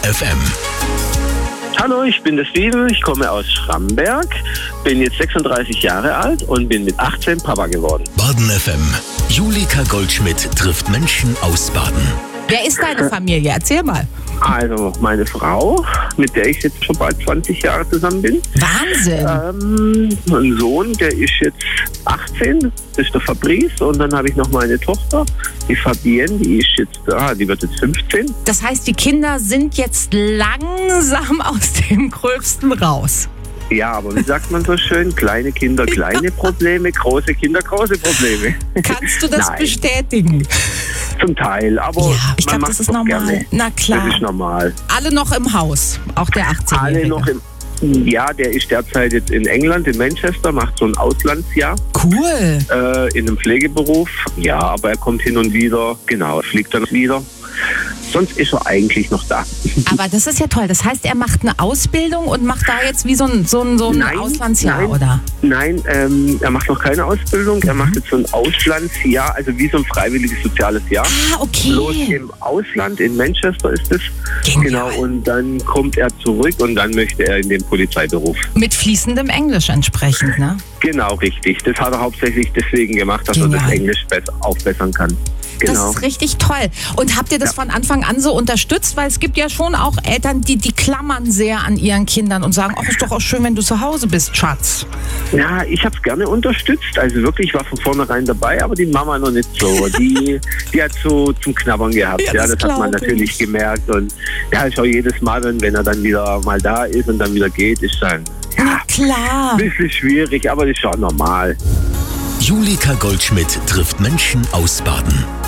FM. Hallo, ich bin der Steven, ich komme aus Schramberg, bin jetzt 36 Jahre alt und bin mit 18 Papa geworden. Baden FM. Julika Goldschmidt trifft Menschen aus Baden. Wer ist deine Familie? Erzähl mal. Also meine Frau, mit der ich jetzt schon bald 20 Jahre zusammen bin. Wahnsinn. Ein Sohn, der ist jetzt 18, das ist der Fabrice. Und dann habe ich noch meine Tochter, die Fabienne, die wird jetzt 15. Das heißt, die Kinder sind jetzt langsam aus dem Gröbsten raus. Ja, aber wie sagt man so schön? Kleine Kinder, kleine Probleme, große Kinder, große Probleme. Kannst du das Nein, bestätigen? zum Teil, aber Ja, ich glaube, das ist normal. Gerne. Na klar. Das ist normal. Alle noch im Haus, auch der 18-Jährige. Alle noch ja, der ist derzeit jetzt in England, in Manchester, macht so ein Auslandsjahr. Cool. In einem Pflegeberuf. Ja, aber er kommt hin und wieder, genau, fliegt dann wieder. Sonst ist er eigentlich noch da. Aber das ist ja toll. Das heißt, er macht eine Ausbildung und macht da jetzt wie so ein Auslandsjahr, oder? Nein, er macht noch keine Ausbildung. Er macht jetzt so ein Auslandsjahr, also wie so ein freiwilliges soziales Jahr. Ah, okay. Bloß im Ausland, in Manchester ist es. Genial. Genau, und dann kommt er zurück und dann möchte er in den Polizeiberuf. Mit fließendem Englisch entsprechend, ne? Genau, richtig. Das hat er hauptsächlich deswegen gemacht, dass er das Englisch aufbessern kann. Genau. Das ist richtig toll. Und habt ihr das von Anfang an so unterstützt? Weil es gibt ja schon auch Eltern, die klammern sehr an ihren Kindern und sagen, ach, ist doch auch schön, wenn du zu Hause bist, Schatz. Ja, ich habe es gerne unterstützt. Also wirklich, ich war von vornherein dabei, aber die Mama noch nicht so. Die hat so zum Knabbern gehabt. Ja, das hat man natürlich gemerkt. Und ja, ich auch jedes Mal, wenn er dann wieder mal da ist und dann wieder geht, ist dann Na klar. ein bisschen schwierig, aber das ist schon normal. Julika Goldschmidt trifft Menschen aus Baden.